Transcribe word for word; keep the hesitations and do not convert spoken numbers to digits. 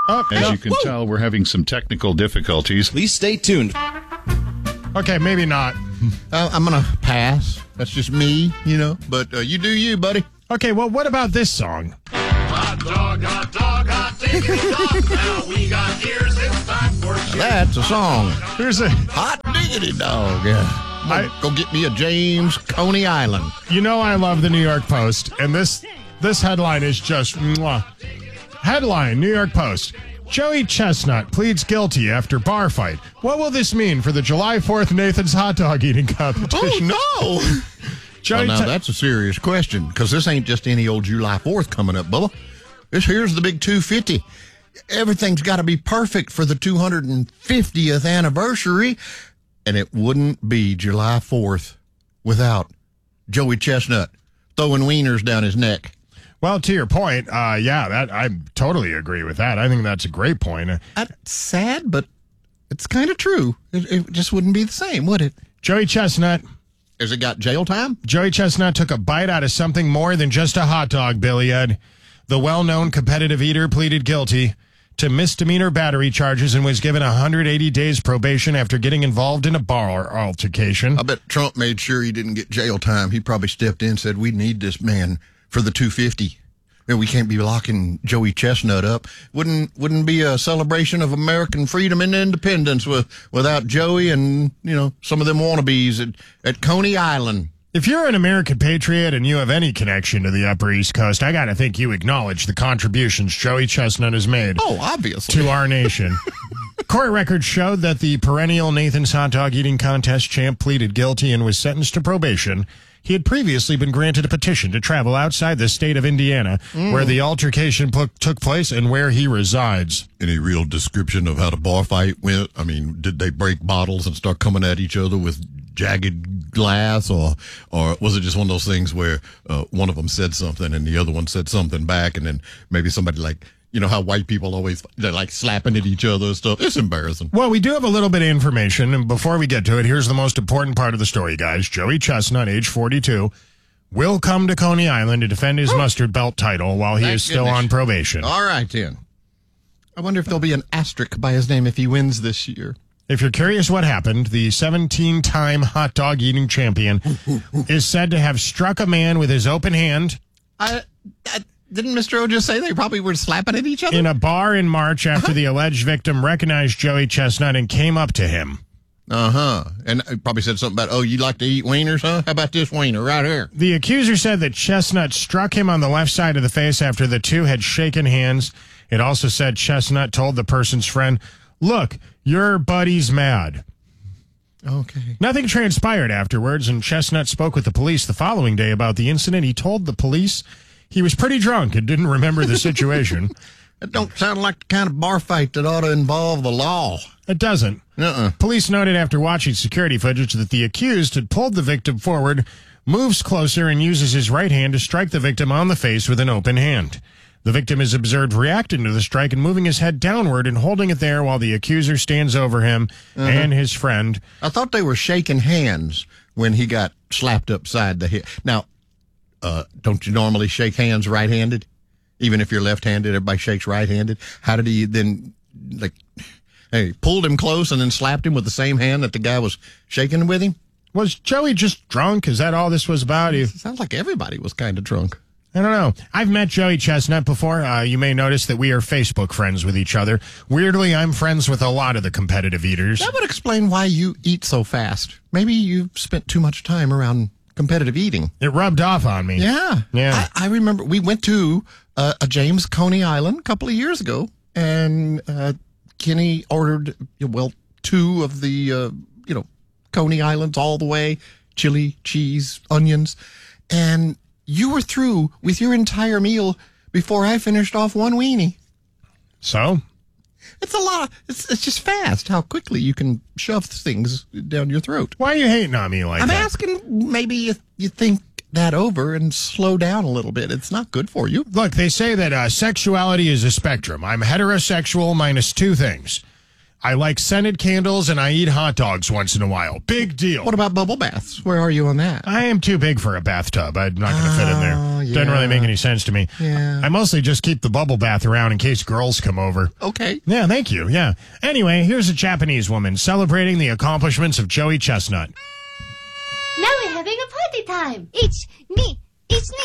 Oh, As no. you can Woo! tell, we're having some technical difficulties. Please stay tuned. Okay, maybe not. Uh, I'm going to pass. That's just me, you know. But uh, you do you, buddy. Okay, well, what about this song? Hot dog, hot dog, hot diggity dog. Now we got ears, it's time for shit. That's a song. Here's a, Hot diggity dog. Yeah. I- Go get me a James Coney Island. you know I love the New York Post, and this this headline is just mwah. Headline, New York Post. Joey Chestnut pleads guilty after bar fight. What will this mean for the July fourth Nathan's hot dog eating competition? Oh, no. Joey Well, now, Te- that's a serious question, because this ain't just any old July fourth coming up, Bubba. This here's the big two fifty. Everything's got to be perfect for the two hundred fiftieth anniversary, and it wouldn't be July fourth without Joey Chestnut throwing wieners down his neck. Well, to your point, uh, yeah, that I totally agree with that. I think that's a great point. Uh, That's sad, but it's kind of true. It, it just wouldn't be the same, would it? Joey Chestnut, Has it got jail time? Joey Chestnut took a bite out of something more than just a hot dog, Billy Ed. The well-known competitive eater pleaded guilty to misdemeanor battery charges and was given one hundred eighty days probation after getting involved in a bar altercation. I bet Trump made sure he didn't get jail time. He probably stepped in and said, we need this man for the two fifty. And we can't be locking Joey Chestnut up. Wouldn't wouldn't be a celebration of American freedom and independence with, without Joey and, you know, some of them wannabes at, at Coney Island. If you're an American patriot and you have any connection to the Upper East Coast, I gotta think you acknowledge the contributions Joey Chestnut has made Oh, obviously. to our nation. Court records showed that the perennial Nathan's hot dog eating contest champ pleaded guilty and was sentenced to probation. He had previously been granted a petition to travel outside the state of Indiana, mm. where the altercation pl- took place and where he resides. Any real description of how the bar fight went? I mean, did they break bottles and start coming at each other with jagged glass, or or was it just one of those things where uh, one of them said something and the other one said something back, and then maybe somebody, like, you know how white people always, they're like slapping at each other and stuff? It's embarrassing. Well, we do have a little bit of information, and before we get to it, here's the most important part of the story, guys. Joey Chestnut, age forty-two, will come to Coney Island to defend his oh. mustard belt title while he Thank is still goodness. on probation. All right, then. I wonder if there'll be an asterisk by his name if he wins this year. If you're curious what happened, the seventeen-time hot dog eating champion is said to have struck a man with his open hand. I, I didn't Mister O just say they probably were slapping at each other? In a bar in March after the alleged victim recognized Joey Chestnut and came up to him. Uh-huh. And I probably said something about, oh, you like to eat wieners, huh? How about this wiener right here? The accuser said that Chestnut struck him on the left side of the face after the two had shaken hands. It also said Chestnut told the person's friend, "Look, your buddy's mad." Okay. Nothing transpired afterwards, and Chestnut spoke with the police the following day about the incident. He told the police he was pretty drunk and didn't remember the situation. It don't sound like the kind of bar fight that ought to involve the law. It doesn't. Uh-uh. Police noted after watching security footage that the accused had pulled the victim forward, moves closer, and uses his right hand to strike the victim on the face with an open hand. The victim is observed reacting to the strike and moving his head downward and holding it there while the accuser stands over him uh-huh. and his friend. I thought they were shaking hands when he got slapped upside the head. Now, uh, don't you normally shake hands right-handed? Even if you're left-handed, everybody shakes right-handed. How did he then, like, hey, pulled him close and then slapped him with the same hand that the guy was shaking with him? Was Joey just drunk? Is that all this was about? It sounds like everybody was kind of drunk. I don't know. I've met Joey Chestnut before. Uh, you may notice that we are Facebook friends with each other. Weirdly, I'm friends with a lot of the competitive eaters. That would explain why you eat so fast. Maybe you've spent too much time around competitive eating. It rubbed off on me. Yeah. Yeah. I, I remember we went to uh, a James Coney Island a couple of years ago, and uh, Kenny ordered, well, two of the, uh, you know, Coney Islands all the way, chili, cheese, onions, and you were through with your entire meal before I finished off one weenie. So? It's a lot. It's it's just fast how quickly you can shove things down your throat. Why are you hating on me like I'm that? I'm asking maybe you, you think that over and slow down a little bit. It's not good for you. Look, they say that uh, sexuality is a spectrum. I'm heterosexual minus two things. I like scented candles, and I eat hot dogs once in a while. Big deal. What about bubble baths? Where are you on that? I am too big for a bathtub. I'm not going to fit in there. Oh, Doesn't really yeah. make any sense to me. Yeah. I mostly just keep the bubble bath around in case girls come over. Okay. Yeah, thank you. Yeah. Anyway, here's a Japanese woman celebrating the accomplishments of Joey Chestnut. Now we're having a party time. Each, me,